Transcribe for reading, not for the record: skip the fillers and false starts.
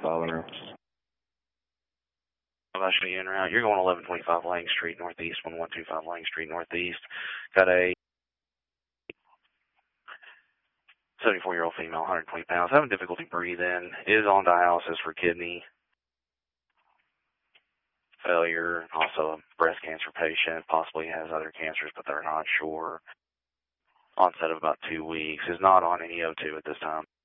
following her. I'll show you in route. You're going 1125 Lang Street Northeast, 1125 Lang Street Northeast. Got a 74-year-old female, 120 pounds, having difficulty breathing, is on dialysis for kidney failure, also a breast cancer patient, possibly has other cancers, but they're not sure. Onset of about 2 weeks, is not on any O2 at this time.